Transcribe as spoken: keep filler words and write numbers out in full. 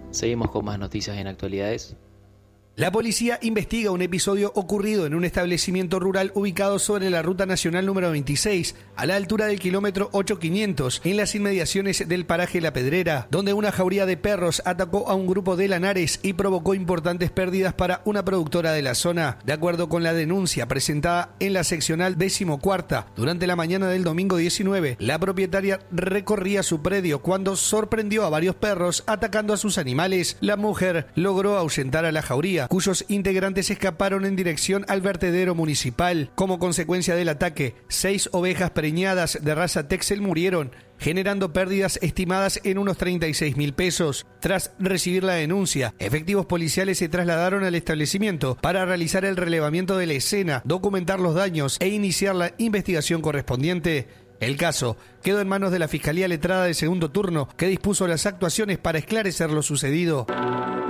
Seguimos con más noticias en actualidades. La policía investiga un episodio ocurrido en un establecimiento rural ubicado sobre la Ruta Nacional número veintiséis, a la altura del kilómetro ocho quinientos, en las inmediaciones del paraje La Pedrera, donde una jauría de perros atacó a un grupo de lanares y provocó importantes pérdidas para una productora de la zona. De acuerdo con la denuncia presentada en la seccional decimocuarta, durante la mañana del domingo diecinueve, la propietaria recorría su predio cuando sorprendió a varios perros atacando a sus animales. La mujer logró ahuyentar a la jauría, cuyos integrantes escaparon en dirección al vertedero municipal. Como consecuencia del ataque, seis ovejas preñadas de raza Texel murieron, generando pérdidas estimadas en unos treinta y seis mil pesos. Tras recibir la denuncia, efectivos policiales se trasladaron al establecimiento para realizar el relevamiento de la escena, documentar los daños e iniciar la investigación correspondiente. El caso quedó en manos de la Fiscalía Letrada de Segundo Turno, que dispuso las actuaciones para esclarecer lo sucedido.